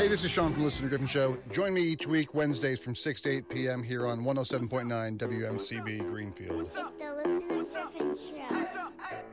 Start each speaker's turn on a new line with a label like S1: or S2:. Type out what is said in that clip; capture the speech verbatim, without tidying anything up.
S1: Hey, this is Sean from the Listen to Griffin Show. Join me each week, Wednesdays from six to eight p.m. here on one oh seven point nine W M C B Greenfield.
S2: It's the Listen to Griffin Show.